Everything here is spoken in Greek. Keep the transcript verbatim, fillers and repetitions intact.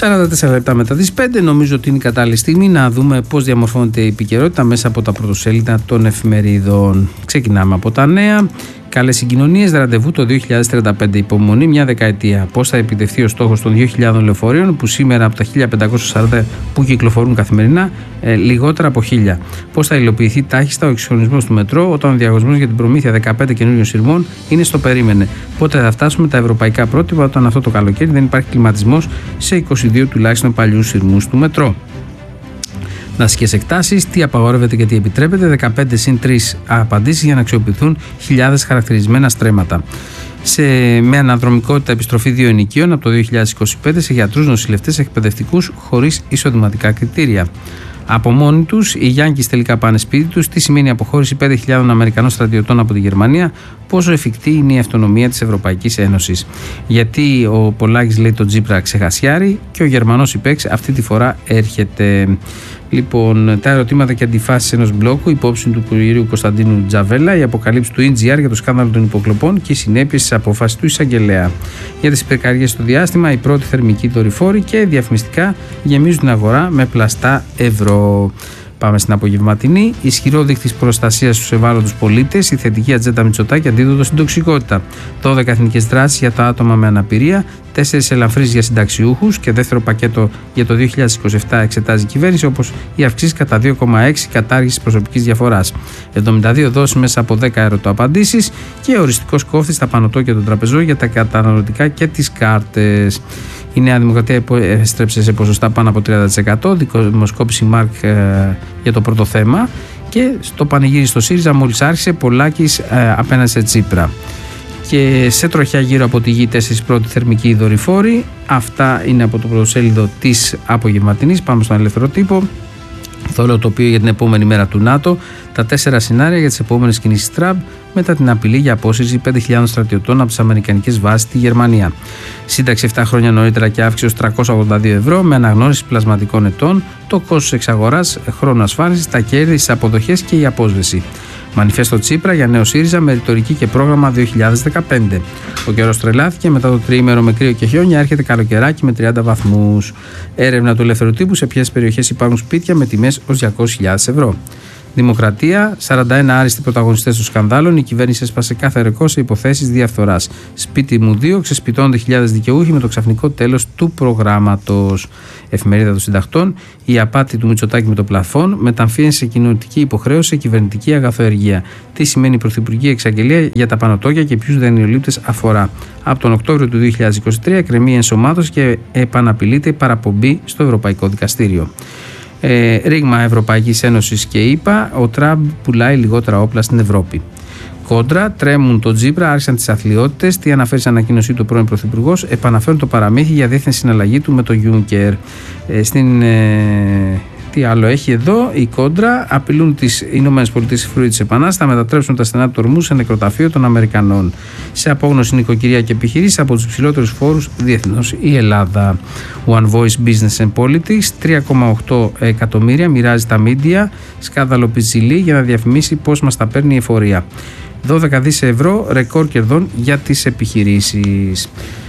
σαράντα τέσσερα λεπτά μετά τις πέντε, νομίζω ότι είναι η κατάλληλη στιγμή να δούμε πώς διαμορφώνεται η επικαιρότητα μέσα από τα πρωτοσέλιδα των εφημερίδων. Ξεκινάμε από τα νέα. Καλές συγκοινωνίες, ραντεβού το δύο χιλιάδες τριάντα πέντε, υπομονή μια δεκαετία. Πώς θα επιτευχθεί ο στόχος των δύο χιλιάδων λεωφορείων που σήμερα από τα χίλια πεντακόσια σαράντα που κυκλοφορούν καθημερινά, ε, λιγότερα από χίλια. Πώς θα υλοποιηθεί τάχιστα ο εξυγχρονισμός του μετρό όταν ο διαγωνισμός για την προμήθεια δεκαπέντε καινούριων σειρμών είναι στο περίμενε. Πότε θα φτάσουμε τα ευρωπαϊκά πρότυπα όταν αυτό το καλοκαίρι δεν υπάρχει κλιματισμός σε είκοσι δύο τουλάχιστον παλιούς σειρμούς του μετρό. Δασικές εκτάσεις, τι απαγορεύεται και τι επιτρέπεται, δεκαπέντε συν τρεις απαντήσεις για να αξιοποιηθούν χιλιάδες χαρακτηρισμένα στρέμματα. Σε, με αναδρομικότητα επιστροφή δύο ενοικίων από το δύο χιλιάδες είκοσι πέντε σε γιατρούς, νοσηλευτές, εκπαιδευτικούς χωρίς εισοδηματικά κριτήρια. Από μόνοι τους, οι Γιάνκης τελικά πάνε σπίτι τους. Τι σημαίνει η αποχώρηση πέντε χιλιάδων Αμερικανών στρατιωτών από τη Γερμανία, πόσο εφικτή είναι η αυτονομία της Ευρωπαϊκής Ένωσης. Γιατί ο Πολάκης λέει τον Τσίπρα ξεχασιάρει και ο Γερμανός υπέξ αυτή τη φορά έρχεται. Λοιπόν, τα ερωτήματα και αντιφάσεις ενός μπλόκου, υπόψη του κ. Κωνσταντίνου Τζαβέλα, η αποκαλύψη του ι τζι αρ για το σκάνδαλο των υποκλοπών και οι συνέπειες της απόφασης του εισαγγελέα. Για τις πυρκαγιές στο διάστημα, η πρώτη θερμική δορυφόρη και διαφημιστικά γεμίζουν την αγορά με πλαστά ευρώ. Πάμε στην απογευματινή. Ισχυρό δείκτης προστασίας στους ευάλωτους πολίτες, η θετική ατζέντα Μητσοτάκη αντίδοτο στην τοξικότητα. δώδεκα εθνικές δράσεις για τα άτομα με αναπηρία, τέσσερις ελαφρύσεις για συνταξιούχους και δεύτερο πακέτο για το δύο χιλιάδες είκοσι επτά εξετάζει η κυβέρνηση, όπως η αυξήση κατά δύο κόμμα έξι κατάργηση προσωπικής διαφοράς. εβδομήντα δύο δόσεις μέσα από δέκα ερωτοαπαντήσεις και οριστικός κόφτης στα πανωτόκια των τραπεζών για τα καταναλωτικά και τις κάρτες. Η Νέα Δημοκρατία επέστρεψε σε ποσοστά πάνω από τριάντα τοις εκατό, δημοσκόπηση Μάρκ ε, για το πρώτο θέμα, και στο πανηγύρι στο ΣΥΡΙΖΑ μόλις άρχισε Πολάκης ε, απέναντι σε Τσίπρα. Και σε τροχιά γύρω από τη γη, τέσσερις πρώτη θερμική δορυφόροι. Αυτά είναι από το πρωτοσέλιδο της απογευματινής. Πάμε στον ελεύθερο τύπο. Θόλο τοπίο για την επόμενη μέρα του ΝΑΤΟ. Τα τέσσερα σενάρια για τις επόμενες κινήσεις Τραμπ μετά την απειλή για απόσυρση πέντε χιλιάδων στρατιωτών από τις αμερικανικές βάσεις στη Γερμανία. Σύνταξη επτά χρόνια νωρίτερα και αύξηση ως τριακόσια ογδόντα δύο ευρώ με αναγνώριση πλασματικών ετών, το κόστος εξαγοράς, χρόνο ασφάλισης, τα κέρδη, τις αποδοχές και η απόσβεση. Μανιφέστο Τσίπρα για νέο ΣΥΡΙΖΑ με ρητορική και πρόγραμμα δύο χιλιάδες δεκαπέντε. Ο καιρός τρελάθηκε, μετά το τριήμερο με κρύο και χιόνια έρχεται καλοκαιράκι με τριάντα βαθμούς. Έρευνα του ελεύθερου τύπου σε ποιες περιοχές υπάρχουν σπίτια με τιμές ως διακόσιες χιλιάδες ευρώ. Δημοκρατία, σαράντα ένα άριστοι πρωταγωνιστές των σκανδάλων. Η κυβέρνηση έσπασε κάθε ρεκόρ σε υποθέσεις διαφθοράς. Σπίτι μου δύο, ξεσπιτώνονται χιλιάδες δικαιούχοι με το ξαφνικό τέλος του προγράμματος. Εφημερίδα των Συντακτών, η απάτη του Μητσοτάκη με το πλαφόν μεταμφίεση σε κοινωνική υποχρέωση σε κυβερνητική αγαθοεργία. Τι σημαίνει η Πρωθυπουργική Εξαγγελία για τα πανωτόκια και ποιους δανειολήπτες αφορά. Από τον Οκτώβριο του δύο χιλιάδες είκοσι τρία εκκρεμεί ενσωμάτωση και επαναπειλείται η παραπομπή στο Ευρωπαϊκό Δικαστήριο. Ε, ρήγμα Ευρωπαϊκής Ένωσης και ΗΠΑ, ο Τραμπ πουλάει λιγότερα όπλα στην Ευρώπη. Κόντρα, τρέμουν τον Τσίπρα, άρχισαν τις αθλιότητες. Τι αναφέρει στην ανακοίνωσή του πρώην Πρωθυπουργός, επαναφέρουν το παραμύθι για διεθνή συναλλαγή του με τον Γιούνκερ. Ε, στην, ε, τι άλλο έχει εδώ, η Κόντρα, απειλούν τις ΗΠΑ φρούη της Επανάστασης, θα μετατρέψουν τα στενά του ορμού σε νεκροταφείο των Αμερικανών. Σε απόγνωση νοικοκυριά και επιχειρήσεις από τους υψηλότερους φόρους διεθνώς η Ελλάδα. One Voice Business and Politics, τρία κόμμα οκτώ εκατομμύρια μοιράζει τα μίντια, σκάνδαλο πιτσιλί για να διαφημίσει πώς μας τα παίρνει η εφορία. δώδεκα δισεκατομμύρια ευρώ ρεκόρ κερδών για τις επιχειρήσεις.